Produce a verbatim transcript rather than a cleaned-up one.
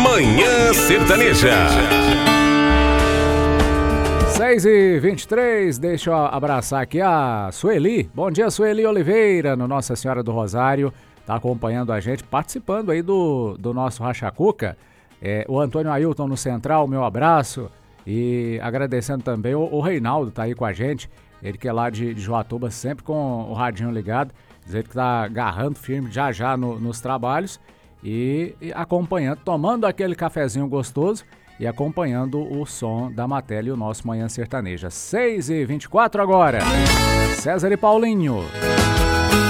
Manhã Sertaneja. seis e vinte e três, deixa eu abraçar aqui a Sueli. Bom dia, Sueli Oliveira, no Nossa Senhora do Rosário. Tá acompanhando a gente, participando aí do, do nosso Racha Cuca. É, o Antônio Ailton no Central, meu abraço. E agradecendo também o, o Reinaldo, tá aí com a gente. Ele que é lá de, de Joatuba, sempre com o radinho ligado. Dizer que tá agarrando firme já já no, nos trabalhos. E, e acompanhando, tomando aquele cafezinho gostoso. E acompanhando o som da matéria e o nosso Manhã Sertaneja. seis e vinte e quatro agora. César e Paulinho.